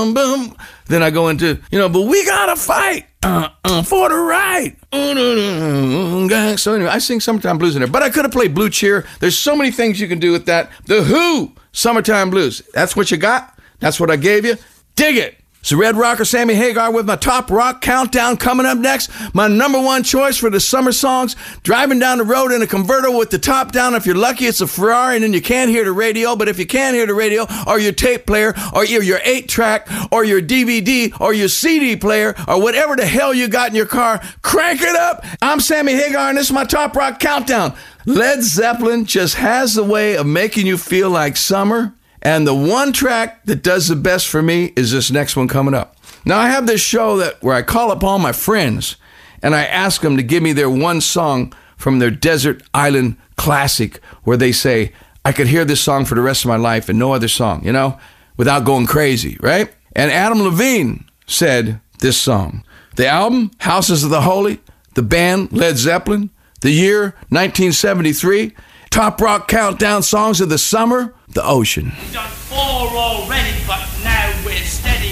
boom. Then I go into, but we gotta fight for the right. So anyway, I sing Summertime Blues in there. But I could have played Blue Cheer. There's so many things you can do with that. The Who, Summertime Blues. That's what you got. That's what I gave you. Dig it. So Red Rocker Sammy Hagar with my top rock countdown coming up next. My number one choice for the summer songs. Driving down the road in a convertible with the top down. If you're lucky, it's a Ferrari and then you can't hear the radio. But if you can't hear the radio or your tape player or your 8-track or your DVD or your CD player or whatever the hell you got in your car, crank it up. I'm Sammy Hagar and this is my top rock countdown. Led Zeppelin just has the way of making you feel like summer. And the one track that does the best for me is this next one coming up. Now, I have this show where I call up all my friends and I ask them to give me their one song from their desert island classic where they say, I could hear this song for the rest of my life and no other song, without going crazy, right? And Adam Levine said this song. The album, Houses of the Holy, the band, Led Zeppelin, the year, 1973, top rock countdown songs of the summer, The Ocean. We've done 4 already, but now we're steady